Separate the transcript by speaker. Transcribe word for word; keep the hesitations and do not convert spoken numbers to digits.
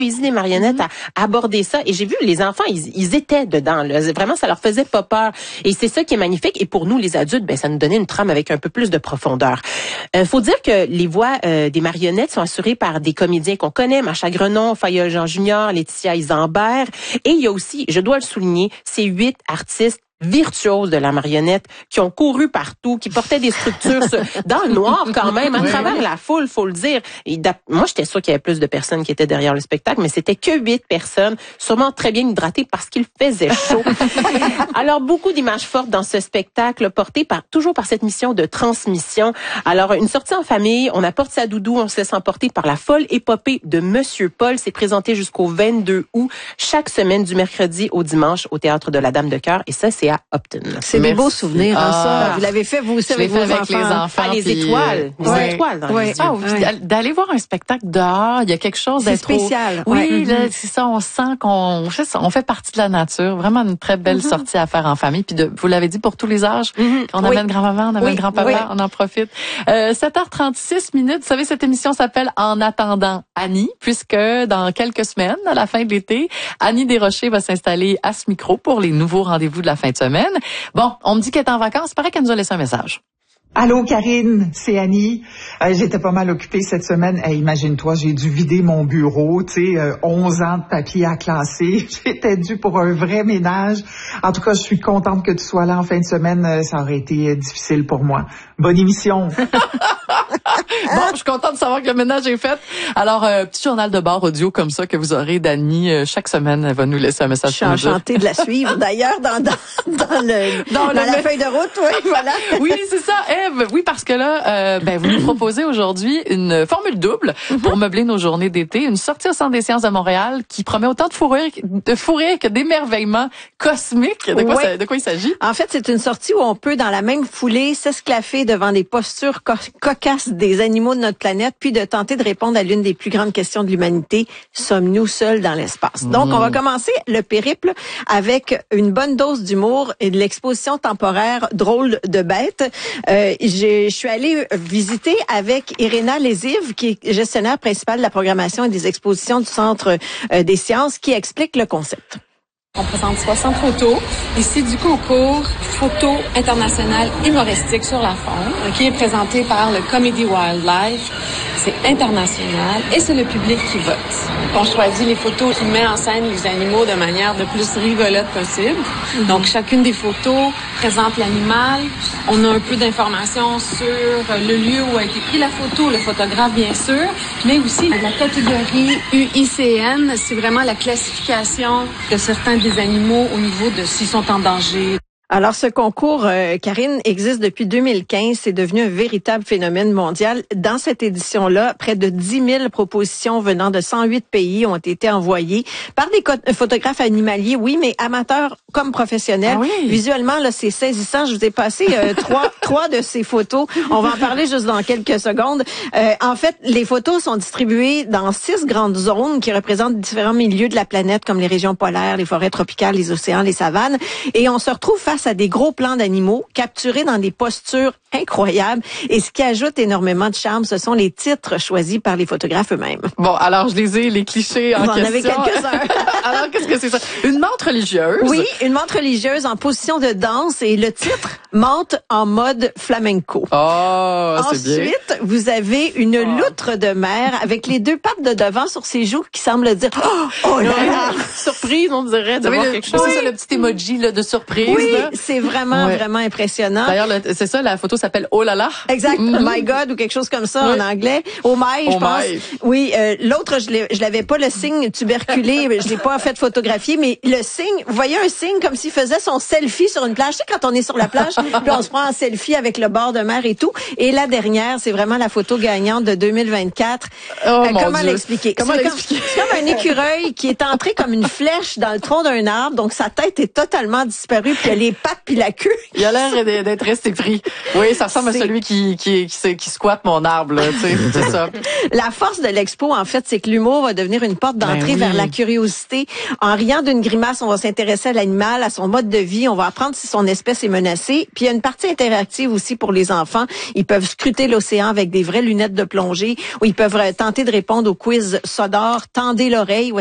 Speaker 1: poésie des marionnettes mm-hmm. à aborder ça. Et j'ai vu les enfants, ils, ils étaient dedans. Là. Vraiment, ça leur faisait pas peur. Et c'est ça qui est magnifique. Et pour nous, les adultes, ben ça nous donnait une trame avec un peu plus de profondeur. Euh, faut dire que les voix euh, des marionnettes sont assurées par des comédiens qu'on connaît, Macha Grenon, Fayolle Jean Junior, Laetitia Isambert. Et il y a aussi, je dois le souligner, ces huit artistes virtuoses de la marionnette qui ont couru partout, qui portaient des structures dans le noir quand même, à travers la foule, faut le dire. Et moi, j'étais sûre qu'il y avait plus de personnes qui étaient derrière le spectacle, mais c'était que huit personnes, sûrement très bien hydratées parce qu'il faisait chaud. Alors, beaucoup d'images fortes dans ce spectacle, porté par toujours par cette mission de transmission. Alors, une sortie en famille, on apporte sa doudou, on se laisse emporter par la folle épopée de Monsieur Paul. C'est présenté jusqu'au vingt-deux août, chaque semaine du mercredi au dimanche au Théâtre de la Dame de Cœur. Et ça, c'est à Upton.
Speaker 2: C'est des beaux souvenirs, hein,
Speaker 3: ah,
Speaker 2: ça. Vous l'avez fait, vous aussi, avec vos
Speaker 3: avec
Speaker 2: enfants.
Speaker 3: les enfants.
Speaker 1: Ah, les
Speaker 3: puis,
Speaker 1: étoiles. Les
Speaker 3: ouais.
Speaker 1: étoiles dans
Speaker 3: ouais.
Speaker 1: les yeux.
Speaker 3: Ah, ouais. D'aller voir un spectacle dehors, il y a quelque chose d'être
Speaker 2: spécial.
Speaker 3: Trop... Oui,
Speaker 2: ouais.
Speaker 3: là, c'est ça, on sent qu'on fait ça, on fait partie de la nature. Vraiment une très belle mm-hmm. sortie à faire en famille. Puis de, vous l'avez dit, pour tous les âges. Mm-hmm. Quand on oui. amène grand-maman, on amène oui. grand-papa, oui. on en profite. Euh, sept heures trente-six minutes. Vous savez, cette émission s'appelle En attendant Annie, puisque dans quelques semaines, à la fin de l'été, Annie Desrochers va s'installer à ce micro pour les nouveaux rendez-vous de la fin de semaine. Bon, on me dit qu'elle est en vacances. Il paraît qu'elle nous a laissé un message.
Speaker 4: Allô Karine, c'est Annie. Euh, j'étais pas mal occupée cette semaine. Hey, imagine-toi, j'ai dû vider mon bureau, tu sais, euh, onze ans de papier à classer. J'étais due pour un vrai ménage. En tout cas, je suis contente que tu sois là en fin de semaine. Ça aurait été difficile pour moi. Bonne émission.
Speaker 3: Bon, je suis contente de savoir que le ménage est fait. Alors, euh, petit journal de bord audio comme ça que vous aurez d'Annie euh, chaque semaine. Elle va nous laisser un message.
Speaker 2: Je suis enchantée de la suivre. D'ailleurs, dans, dans, dans, le, dans, dans le... la feuille de route, oui, voilà.
Speaker 3: Oui, c'est ça, Ève. Oui, parce que là, euh, ben, vous nous proposez aujourd'hui une formule double pour meubler nos journées d'été. Une sortie au Centre des sciences de Montréal qui promet autant de fou rire, de fou rire que d'émerveillement cosmique. De quoi,
Speaker 2: oui.
Speaker 3: ça, de quoi il s'agit?
Speaker 2: En fait, c'est une sortie où on peut, dans la même foulée, s'esclaffer devant des postures co- cocasses des animaux de notre planète, puis de tenter de répondre à l'une des plus grandes questions de l'humanité. Sommes-nous seuls dans l'espace? Donc, mmh. on va commencer le périple avec une bonne dose d'humour et de l'exposition temporaire Drôle de bête. Euh, je, je suis allée visiter avec Irina Lézive, qui est gestionnaire principale de la programmation et des expositions du Centre euh, des sciences, qui explique le concept.
Speaker 5: On présente soixante photos. Ici, du concours photo international humoristique sur la faune, qui est présenté par le Comedy Wildlife. C'est international et c'est le public qui vote. On choisit les photos qui mettent en scène les animaux de manière le plus rigolote possible. Mm-hmm. Donc, chacune des photos présente l'animal. On a un peu d'informations sur le lieu où a été prise la photo, le photographe, bien sûr, mais aussi la catégorie U I C N. C'est vraiment la classification de certains des animaux au niveau de s'ils sont en danger.
Speaker 2: Alors, ce concours, euh, Karine, existe depuis deux mille quinze. C'est devenu un véritable phénomène mondial. Dans cette édition-là, près de dix mille propositions venant de cent huit pays ont été envoyées par des co- photographes animaliers, oui, mais amateurs comme professionnels. Ah oui. Visuellement, là, c'est saisissant. Je vous ai passé euh, trois, trois de ces photos. On va en parler juste dans quelques secondes. Euh, en fait, les photos sont distribuées dans six grandes zones qui représentent différents milieux de la planète, comme les régions polaires, les forêts tropicales, les océans, les savanes. Et on se retrouve face à des gros plans d'animaux capturés dans des postures incroyables. Et ce qui ajoute énormément de charme, ce sont les titres choisis par les photographes eux-mêmes.
Speaker 3: Bon, alors je les ai, les clichés en
Speaker 2: Vous
Speaker 3: question.
Speaker 2: en avez quelques-uns.
Speaker 3: Alors, qu'est-ce que c'est ça? Une menthe religieuse.
Speaker 2: Oui, une menthe religieuse en position de danse et le titre, menthe en mode flamenco.
Speaker 3: Oh, c'est bien.
Speaker 2: Ensuite, vous avez une oh. loutre de mer avec les deux pattes de devant sur ses joues qui semble dire oh, oh là là.
Speaker 1: Surprise, on dirait de voir
Speaker 3: le,
Speaker 1: quelque chose.
Speaker 3: C'est ça, le petit emoji là, de surprise.
Speaker 2: Oui,
Speaker 3: là.
Speaker 2: c'est vraiment, ouais. vraiment impressionnant.
Speaker 3: D'ailleurs, le, c'est ça, la photo s'appelle Oh là là.
Speaker 2: Exact. Mm-hmm. My God ou quelque chose comme ça oui. en anglais. Oh my,
Speaker 3: oh
Speaker 2: je pense.
Speaker 3: My.
Speaker 2: Oui, euh, l'autre, je l'ai, je l'avais pas le signe tuberculé, je l'ai pas fait photographier, mais le signe, vous voyez un signe comme s'il faisait son selfie sur une plage. Tu sais, quand on est sur la plage, puis on se prend en selfie avec le bord de mer et tout. Et la dernière, c'est vraiment la photo gagnante de deux mille vingt-quatre.
Speaker 3: Oh,
Speaker 2: euh,
Speaker 3: mon
Speaker 2: comment
Speaker 3: Dieu.
Speaker 2: l'expliquer?
Speaker 3: Comment
Speaker 2: c'est,
Speaker 3: l'expliquer?
Speaker 2: Comme, c'est comme un écureuil qui est entré comme une flèche dans le tronc d'un arbre, donc sa tête est totalement disparue, puis il y a les pattes puis la queue.
Speaker 3: Il a l'air d'être resté pris. Oui, ça ressemble c'est... à celui qui qui qui, qui squatte mon arbre, là, tu sais, c'est ça.
Speaker 2: La force de l'expo, en fait, c'est que l'humour va devenir une porte d'entrée ben oui. vers la curiosité. En riant d'une grimace, on va s'intéresser à l'animal, à son mode de vie, on va apprendre si son espèce est menacée. Puis il y a une partie interactive aussi pour les enfants. Ils peuvent scruter l'océan avec des vraies lunettes de plongée, ou ils peuvent tenter de répondre au quiz Sodor, tendez l'oreille.